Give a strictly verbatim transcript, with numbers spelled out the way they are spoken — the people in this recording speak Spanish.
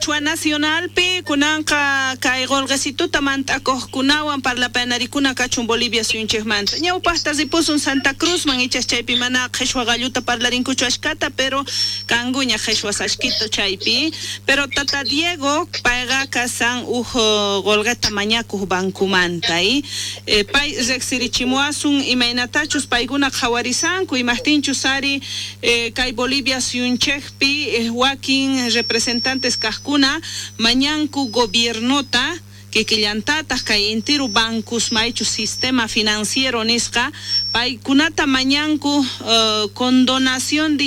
Quechua Nacional pi kunanka kay golgesituta mantakoq kunawan parlapanarikuna kachun Bolivia suyunchikmanta. Ñawpaqta ripusun Santa Cruz man ichas chaypi mana Quechua galluta parlarinkuchu ashkata pero kanguña Quechua sashkito chaypi. Pero Tata Diego payqa kasan uj golgeta mañakuq bankumanta y eh, pay reqsirichimuasun imaynatachus paykuna qhawarisanku imaqtinchu sari eh, kay Bolivia suyunchikpi eh, wakin representantes kajkuna mañanku gobiernota que killantatas kay intiru bancos maichu sistema financiero nisqa paykunata mañanku uh, condonación de